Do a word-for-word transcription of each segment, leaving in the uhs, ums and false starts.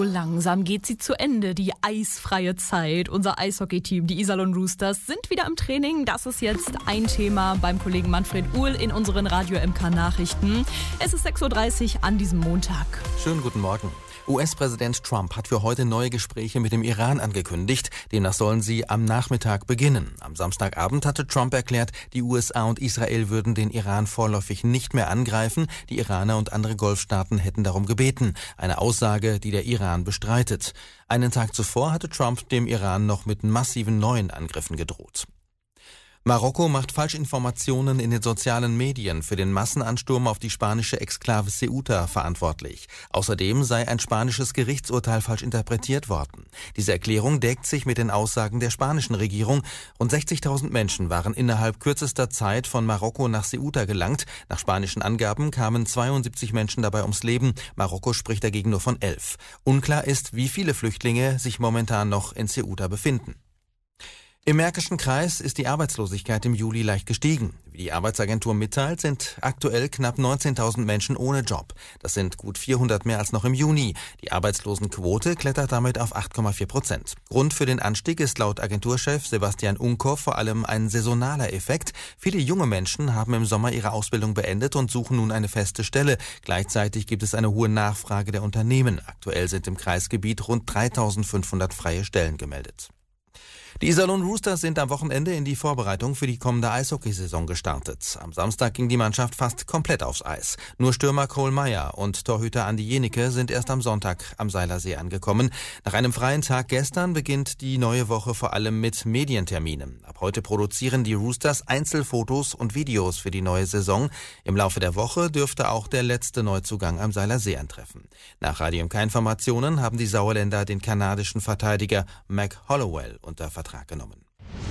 langsam geht sie zu Ende, die eisfreie Zeit. Unser Eishockey-Team, die Iserlohn Roosters, sind wieder im Training. Das ist jetzt ein Thema beim Kollegen Manfred Uhl in unseren Radio M K Nachrichten. Es ist sechs Uhr dreißig an diesem Montag. Schönen guten Morgen. U S-Präsident Trump hat für heute neue Gespräche mit dem Iran angekündigt. Demnach sollen sie am Nachmittag beginnen. Am Samstagabend hatte Trump erklärt, die U S A und Israel würden den Iran vorläufig nicht mehr angreifen. Die Iraner und andere Golfstaaten hätten darum gebeten. Eine Aussage, die der Iran bestreitet. Einen Tag zuvor hatte Trump dem Iran noch mit massiven neuen Angriffen gedroht. Marokko macht Falschinformationen in den sozialen Medien für den Massenansturm auf die spanische Exklave Ceuta verantwortlich. Außerdem sei ein spanisches Gerichtsurteil falsch interpretiert worden. Diese Erklärung deckt sich mit den Aussagen der spanischen Regierung. Rund sechzigtausend Menschen waren innerhalb kürzester Zeit von Marokko nach Ceuta gelangt. Nach spanischen Angaben kamen zweiundsiebzig Menschen dabei ums Leben. Marokko spricht dagegen nur von elf. Unklar ist, wie viele Flüchtlinge sich momentan noch in Ceuta befinden. Im Märkischen Kreis ist die Arbeitslosigkeit im Juli leicht gestiegen. Wie die Arbeitsagentur mitteilt, sind aktuell knapp neunzehntausend Menschen ohne Job. Das sind gut vierhundert mehr als noch im Juni. Die Arbeitslosenquote klettert damit auf acht Komma vier Prozent. Grund für den Anstieg ist laut Agenturchef Sebastian Unkow vor allem ein saisonaler Effekt. Viele junge Menschen haben im Sommer ihre Ausbildung beendet und suchen nun eine feste Stelle. Gleichzeitig gibt es eine hohe Nachfrage der Unternehmen. Aktuell sind im Kreisgebiet rund dreitausendfünfhundert freie Stellen gemeldet. Die Iserlohn Roosters sind am Wochenende in die Vorbereitung für die kommende Eishockeysaison gestartet. Am Samstag ging die Mannschaft fast komplett aufs Eis. Nur Stürmer Cole Meyer und Torhüter Andi Jenicke sind erst am Sonntag am Seilersee angekommen. Nach einem freien Tag gestern beginnt die neue Woche vor allem mit Medienterminen. Ab heute produzieren die Roosters Einzelfotos und Videos für die neue Saison. Im Laufe der Woche dürfte auch der letzte Neuzugang am Seilersee eintreffen. Nach Radio M K-Informationen haben die Sauerländer den kanadischen Verteidiger Mac Hollowell unter Vertrag genommen.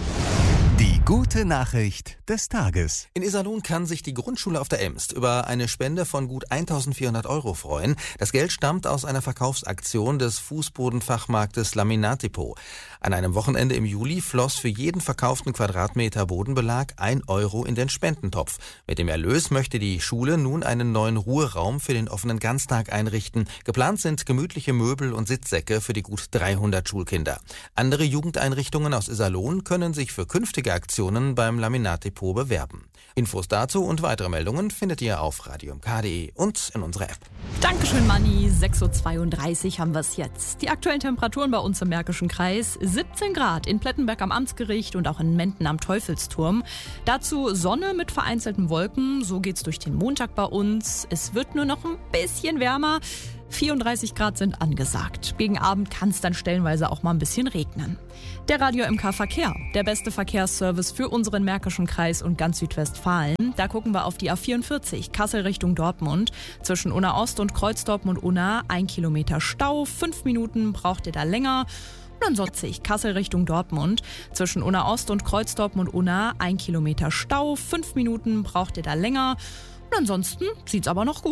Die gute Nachricht des Tages. In Iserlohn kann sich die Grundschule auf der Emst über eine Spende von gut eintausendvierhundert Euro freuen. Das Geld stammt aus einer Verkaufsaktion des Fußbodenfachmarktes Laminat-Depot. An einem Wochenende im Juli floss für jeden verkauften Quadratmeter Bodenbelag ein Euro in den Spendentopf. Mit dem Erlös möchte die Schule nun einen neuen Ruheraum für den offenen Ganztag einrichten. Geplant sind gemütliche Möbel und Sitzsäcke für die gut dreihundert Schulkinder. Andere Jugendeinrichtungen aus Iserlohn können sich für künftige Aktionen beim Laminat-Depot bewerben. Infos dazu und weitere Meldungen findet ihr auf radio m k punkt d e und in unserer App. Dankeschön, Manni. sechs Uhr zweiunddreißig haben wir es jetzt. Die aktuellen Temperaturen bei uns im Märkischen Kreis: siebzehn Grad in Plettenberg am Amtsgericht und auch in Menden am Teufelsturm. Dazu Sonne mit vereinzelten Wolken. So geht's durch den Montag bei uns. Es wird nur noch ein bisschen wärmer. vierunddreißig Grad sind angesagt. Gegen Abend kann es dann stellenweise auch mal ein bisschen regnen. Der Radio M K Verkehr, der beste Verkehrsservice für unseren Märkischen Kreis und ganz Südwestfalen. Da gucken wir auf die A vierundvierzig, Kassel Richtung Dortmund. Zwischen Unna Ost und Kreuzdorp und Unna ein Kilometer Stau. Fünf Minuten braucht ihr da länger. Und ansonsten Kassel Richtung Dortmund. Zwischen Unna Ost und Kreuzdorp und Unna ein Kilometer Stau. Fünf Minuten braucht ihr da länger. Und ansonsten sieht's aber noch gut